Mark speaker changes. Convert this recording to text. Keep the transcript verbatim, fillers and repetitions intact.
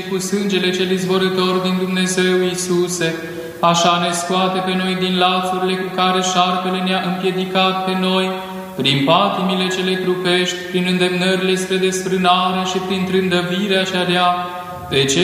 Speaker 1: cu sângele cel izvorător din Dumnezeu Iisuse, așa ne scoate pe noi din lațurile cu care șarpele ne-a împiedicat pe noi, prin patimile cele trupești, prin îndemnările spre desfrânare și prin trândăvirea cea rea, pe